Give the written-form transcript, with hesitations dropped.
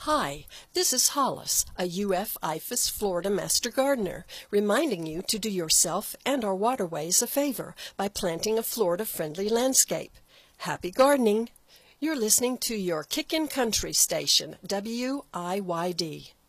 Hi, this is Hollis, a UF IFAS Florida Master Gardener, reminding you to do yourself and our waterways a favor by planting a Florida-friendly landscape. Happy gardening! You're listening to your Kickin' Country station, WIYD.